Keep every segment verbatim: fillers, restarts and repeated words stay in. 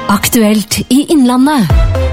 Aktuelt i Innlandet.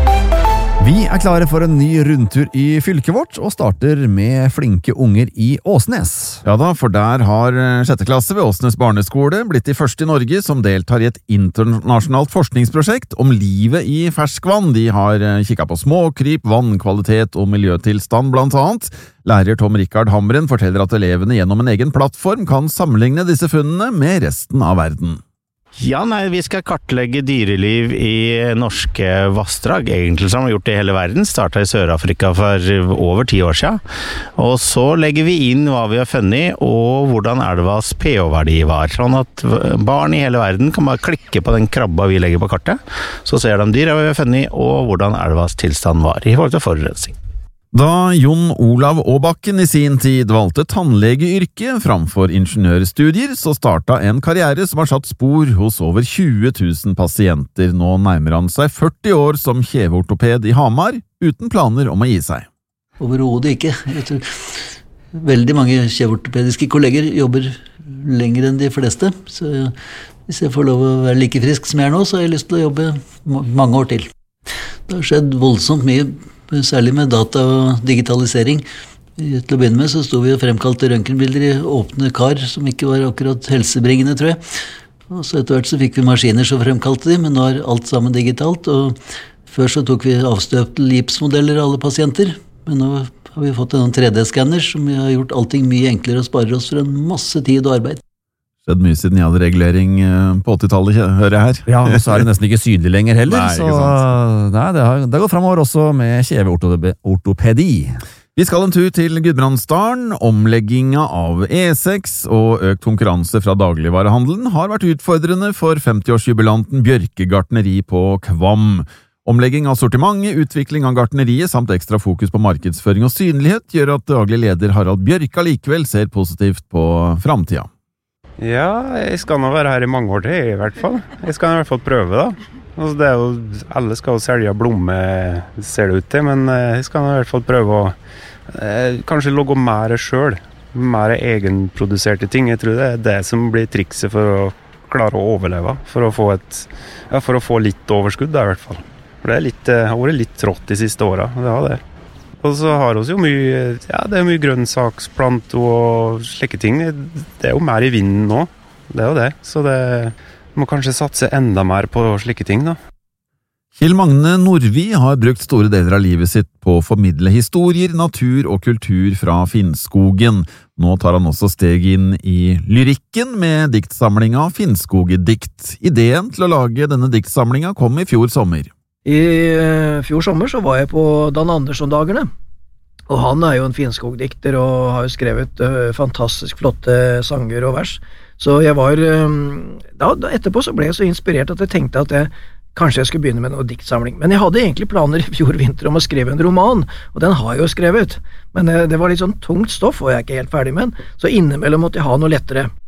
Vi er klare for en ny rundtur i fylket vårt, og starter med flinke unger i Åsnes. Ja da, for der har sjette klasse ved Åsnes barneskole blitt de første i Norge som deltar i et internasjonalt forskningsprosjekt om livet i ferskvann. De har kikket på småkryp, vannkvalitet og miljøtilstand blant annet. Lærer Tom Rikard Hamren forteller at elevene gjennom en egen plattform kan sammenligne disse funnene med resten av verden. Ja, nei, vi skal kartlegge dyreliv i norske vassdrag, egentlig som vi har gjort i hele verden. Startet i Sør-Afrika for over ti år siden. Og så legger vi inn hva vi har funnet, og hvordan elvas pH-verdi var. Sånn at barn i hele verden kan bare klikke på den krabba vi legger på kartet, så ser de dyra vi har funnet, og hvordan elvas tilstand var i forhold til forurensning. Da Jon Olav Aabakken i sin tid valgte tannlegeyrket framfor ingeniørstudier, så starta en karriere som har satt spor hos over tjue tusen pasienter. Nå nærmer han seg førti år som kjeveortoped i Hamar, uten planer om å gi seg. Overhodet ikke. Jeg tror veldig mange kjeveortopediske kolleger jobber lenger enn de fleste, så hvis jeg får lov å være like frisk som jeg er nå, så har jeg lyst til å jobbe mange år til. Det har skjedd voldsomt mye, særlig med data og digitalisering. Til å begynne med så stod vi og fremkalte røntgenbilder i åpne kar, som ikke var akkurat helsebringende, tror jeg. Og så etter hvert så fikk vi maskiner som fremkalte de, men nå er alt sammen digitalt. Og før så tok vi avstøpte gipsmodeller av alle pasienter, men nå har vi fått en tre D-skanner som har gjort allting mye enklere og sparer oss for en masse tid og arbeid. Skjedd mye siden jeg hadde regulering på åttitallet, hører jeg her. Ja, og så er det nesten ikke synlig lenger heller, nei, så nei, det har, det går fremover også med kjeveortopedi. Vi skal en tur til Gudbrandsdalen. Omlegginga av E seks og økt konkurranse fra dagligvarehandelen har vært utfordrende for femtiårsjubilanten Bjørke gartneri på Kvam. Omlegging av sortimentet, utvikling av gartneriet samt ekstra fokus på markedsføring og synlighet gjør at daglig leder Harald Bjørke likevel ser positivt på framtida. Ja, jeg skal nå være her i mange år til, i hvert fall. Jeg skal i hvert fall prøve, da. Altså, det er jo, alle skal jo selge blomme, ser det ut til, men jeg skal nå i hvert fall prøve å eh, kanskje logge mer selv, mer egenproduserte ting. Jeg tror det er det som blir trikset for å klare å overleve, for å få, et, ja, for å få litt overskudd, da, i hvert fall. For det er litt, det har vært litt trått de siste årene, det har det. Og så har vi jo mye, ja, det er mye grønnsaksplant og slike ting. Det er jo mer i vinden nå, det er jo det. Så det må kanskje satse enda mer på slike ting da. Kjell Magne Nordvi har brukt store deler av livet sitt på å formidle historier, natur og kultur fra Finnskogen. Nå tar han også steg inn i lyrikken med diktsamlinga Finnskogedikt. Ideen til å lage denne diktsamlinga kom i fjor sommer. I fjor sommer så var jeg på Dan Andersson-dagerne, og han er jo en finskogdikter og har jo skrevet uh, fantastisk flotte sanger og vers. Så jeg var, um, da, da etterpå så ble jeg så inspirert at jeg tenkte at jeg, kanskje jeg skulle begynne med noe diktsamling. Men jeg hadde egentlig planer i fjor vinter om å skrive en roman, og den har jeg jo skrevet. Men uh, det var litt sånn tungt stoff, og jeg er ikke helt ferdig med den, så innimellom måtte jeg ha noe lettere.